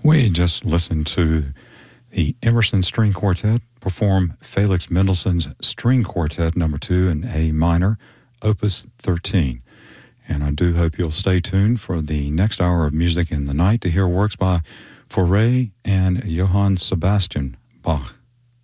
We just listened to the Emerson String Quartet perform Felix Mendelssohn's String Quartet No. 2 in A minor, Opus 13. And I do hope you'll stay tuned for the next hour of Music in the Night to hear works by Fauré and Johann Sebastian Bach.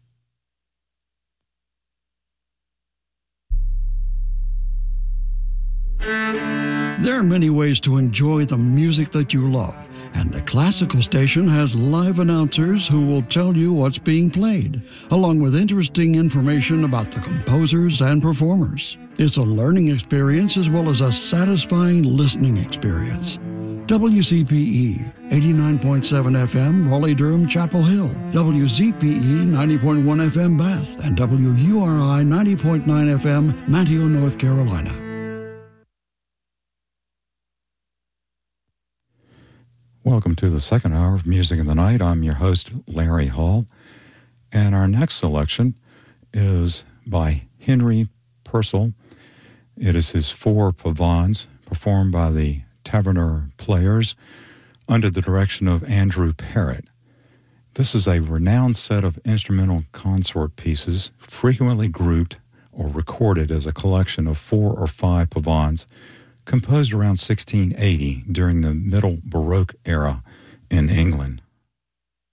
There are many ways to enjoy the music that you love, and the classical station has live announcers who will tell you what's being played, along with interesting information about the composers and performers. It's a learning experience as well as a satisfying listening experience. WCPE 89.7 FM, Raleigh-Durham, Chapel Hill, WZPE 90.1 FM, Bath, and WURI 90.9 FM, Manteo, North Carolina. Welcome to the second hour of Music in the Night. I'm your host, Larry Hall, and our next selection is by Henry Purcell. It is his 4 pavans, performed by the Taverner Players under the direction of Andrew Parrott. This is a renowned set of instrumental consort pieces, frequently grouped or recorded as a collection of 4 or 5 pavans, composed around 1680 during the Middle Baroque era in England.